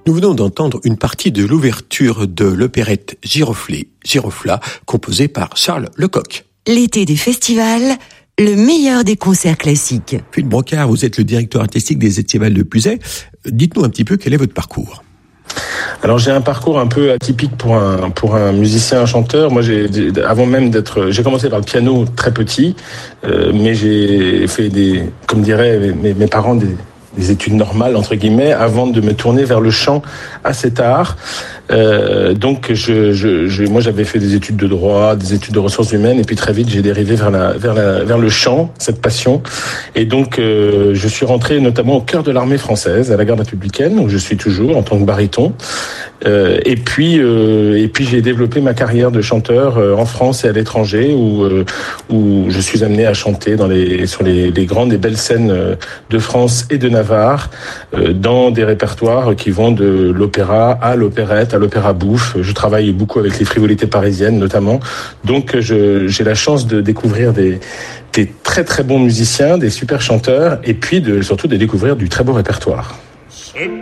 Nous venons d'entendre une partie de l'ouverture de l'opérette Giroflée, composée par Charles Lecoq. L'été des festivals, le meilleur des concerts classiques. Philippe Brocard, vous êtes le directeur artistique des Estivales de Puisaye. Dites-nous un petit peu quel est votre parcours. Alors j'ai un parcours un peu atypique pour un musicien, un chanteur. Moi j'ai commencé par le piano très petit, mais j'ai fait comme diraient mes parents, des études normales entre guillemets avant de me tourner vers le chant assez tard. Donc moi j'avais fait des études de droit, des études de ressources humaines, et puis très vite j'ai dérivé vers le chant, cette passion. Et donc je suis rentré notamment au cœur de l'armée française, à la garde républicaine, où je suis toujours en tant que baryton. Et puis j'ai développé ma carrière de chanteur en France et à l'étranger, où je suis amené à chanter sur les grandes et belles scènes de France et de Navarre, dans des répertoires qui vont de l'opéra à l'opérette, à l'opéra bouffe. Je travaille beaucoup avec les frivolités parisiennes notamment. Donc j'ai la chance de découvrir des très très bons musiciens, des super chanteurs, et puis surtout de découvrir du très beau répertoire.